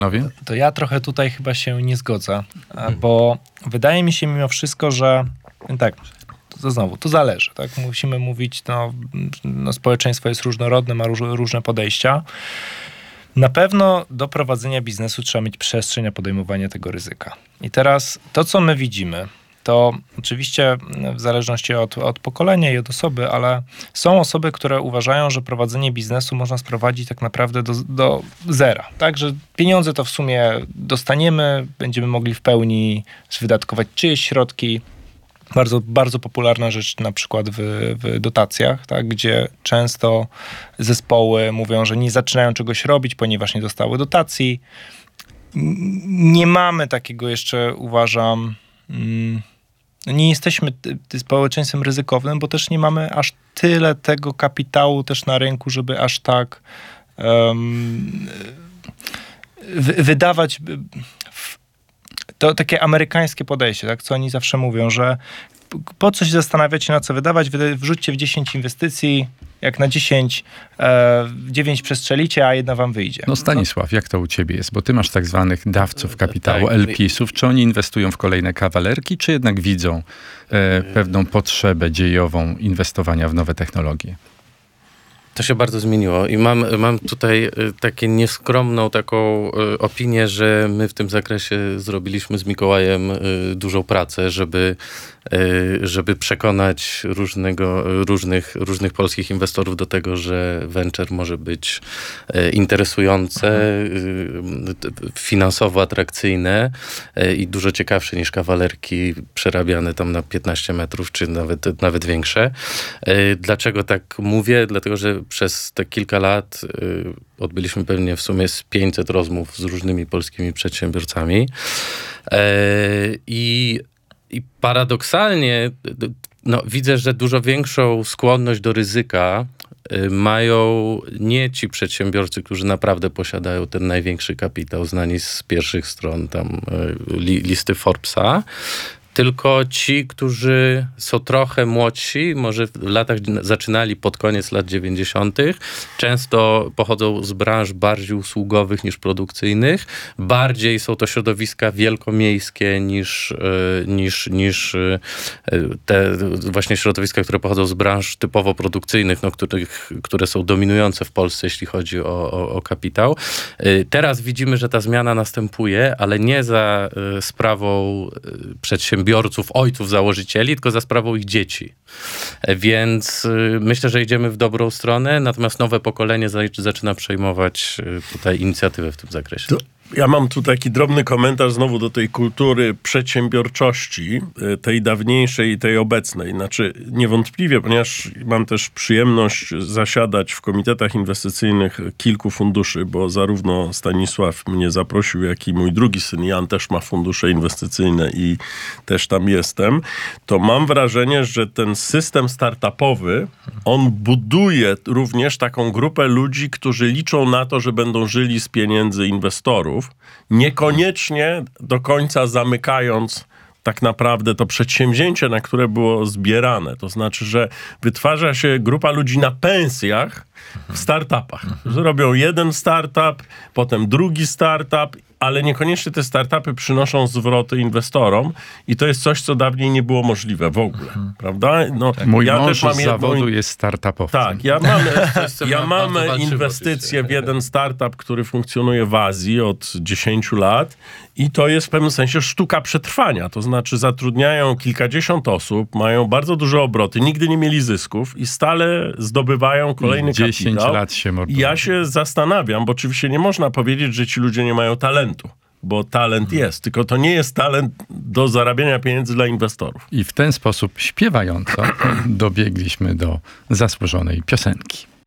To ja trochę tutaj chyba się nie zgodzę, bo wydaje mi się mimo wszystko, że tak, to znowu, to zależy, tak? Musimy mówić, społeczeństwo jest różnorodne, ma różne podejścia. Na pewno do prowadzenia biznesu trzeba mieć przestrzeń na podejmowanie tego ryzyka. I teraz to, co my widzimy, to oczywiście w zależności od pokolenia i od osoby, ale są osoby, które uważają, że prowadzenie biznesu można sprowadzić tak naprawdę do zera. Tak, że pieniądze to w sumie dostaniemy, będziemy mogli w pełni wydatkować czyjeś środki. Bardzo, bardzo popularna rzecz na przykład w dotacjach, tak, gdzie często zespoły mówią, że nie zaczynają czegoś robić, ponieważ nie dostały dotacji. Nie mamy takiego jeszcze, uważam, nie jesteśmy społeczeństwem ryzykownym, bo też nie mamy aż tyle tego kapitału też na rynku, żeby aż tak wydawać to takie amerykańskie podejście, tak, co oni zawsze mówią, że po co się zastanawiać, na co wydawać, wrzućcie w 10 inwestycji, jak na 10, 9 przestrzelicie, a jedna wam wyjdzie. No Stanisław, jak to u ciebie jest? Bo ty masz tak zwanych dawców kapitału, LP-sów. Czy oni inwestują w kolejne kawalerki, czy jednak widzą pewną potrzebę dziejową inwestowania w nowe technologie? To się bardzo zmieniło i mam tutaj takie nieskromną taką opinię, że my w tym zakresie zrobiliśmy z Mikołajem dużą pracę, żeby przekonać różnych polskich inwestorów do tego, że venture może być interesujące, finansowo atrakcyjne i dużo ciekawsze niż kawalerki przerabiane tam na 15 metrów, czy nawet większe. Dlaczego tak mówię? Dlatego, że przez te kilka lat odbyliśmy pewnie w sumie z 500 rozmów z różnymi polskimi przedsiębiorcami i paradoksalnie widzę, że dużo większą skłonność do ryzyka mają nie ci przedsiębiorcy, którzy naprawdę posiadają ten największy kapitał, znani z pierwszych stron tam listy Forbesa, tylko ci, którzy są trochę młodsi, może w latach zaczynali pod koniec lat 90., często pochodzą z branż bardziej usługowych niż produkcyjnych. Bardziej są to środowiska wielkomiejskie niż te właśnie środowiska, które pochodzą z branż typowo produkcyjnych, które są dominujące w Polsce, jeśli chodzi o kapitał. Teraz widzimy, że ta zmiana następuje, ale nie za sprawą przedsiębiorców, ojców założycieli, tylko za sprawą ich dzieci. Więc myślę, że idziemy w dobrą stronę, natomiast nowe pokolenie zaczyna przejmować tutaj inicjatywę w tym zakresie. Ja mam tu taki drobny komentarz znowu do tej kultury przedsiębiorczości, tej dawniejszej i tej obecnej. Znaczy niewątpliwie, ponieważ mam też przyjemność zasiadać w komitetach inwestycyjnych kilku funduszy, bo zarówno Stanisław mnie zaprosił, jak i mój drugi syn Jan też ma fundusze inwestycyjne i też tam jestem, to mam wrażenie, że ten system startupowy, on buduje również taką grupę ludzi, którzy liczą na to, że będą żyli z pieniędzy inwestorów, niekoniecznie do końca zamykając tak naprawdę to przedsięwzięcie, na które było zbierane. To znaczy, że wytwarza się grupa ludzi na pensjach w startupach. Zrobią jeden startup, potem drugi startup, ale niekoniecznie te startupy przynoszą zwroty inwestorom i to jest coś, co dawniej nie było możliwe w ogóle, prawda? Mój mąż z zawodu jest startupowcem. Tak, ja mam inwestycje w jeden startup, który funkcjonuje w Azji od 10 lat i to jest w pewnym sensie sztuka przetrwania. To znaczy zatrudniają kilkadziesiąt osób, mają bardzo duże obroty, nigdy nie mieli zysków i stale zdobywają kolejny 10 kapitał. lat się mordują. Ja się zastanawiam, bo oczywiście nie można powiedzieć, że ci ludzie nie mają talentu, bo talent jest, tylko to nie jest talent do zarabiania pieniędzy dla inwestorów. I w ten sposób śpiewająco dobiegliśmy do zasłużonej piosenki.